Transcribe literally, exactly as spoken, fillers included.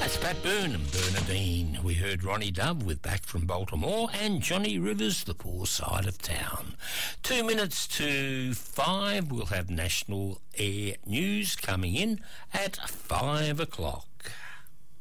That's Pat Byrne and Bernadine. We heard Ronnie Dove with Back from Baltimore and Johnny Rivers, The Poor Side of Town. Two minutes to five, we'll have National Air News coming in at five o'clock.